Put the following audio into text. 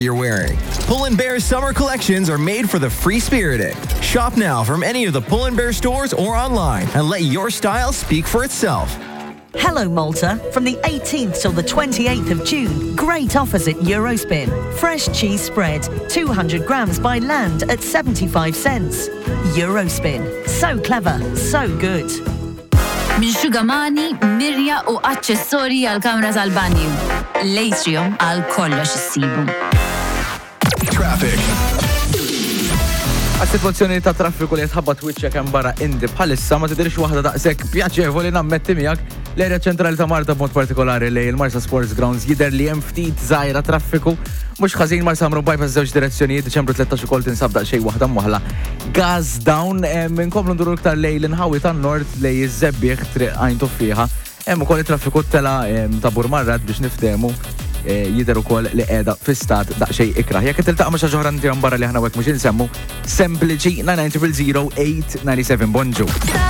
you're wearing. Pull & Bear's summer collections are made for the free-spirited. Shop now from any of the Pull & Bear stores or online and let your style speak for itself. Hello Malta, from the 18th till the 28th of June, great offers at Eurospin. Fresh cheese spread, 200 grams by land at 75 cents. Eurospin, so clever, so good. Minn Xugamani, Mirja u aċċessorji għal-kamra tal-banju. L-Atrium għal kollox issibu. Traffic. Għas-sitwazzjoni ta' traffiku li jitħabba Twitchek hemm barra indi bħalissa ma tidirx waħda daqshekk pjaċevoli nammetti miegħek l-erja ċentrali ta' Marta b'mod partikolari li l-Marsa Sports Grounds jidher li hemm ftit żgħira traffiku mhux ħażin Marsa Amru bypass żewġ direzzjonijiet Diċembru 13 ukoll tinsab daqsxejn waħda mwaħla. Gas down inkomplu nduru iktar lejn l-inħawi tan-nord lejn iż-żebbieħ triq għajn tuffieħa. Hemm ukoll it-traffiku tela ta' Burmarrad biex niftehmu jidher ukoll li qiegħda fi stat daqsxejn ikraħ. Jekk tiltaqa' ma' xi ġoħranti barra li aħna hekk mhux insemmu, sempliċi 99 008 97 bonġu.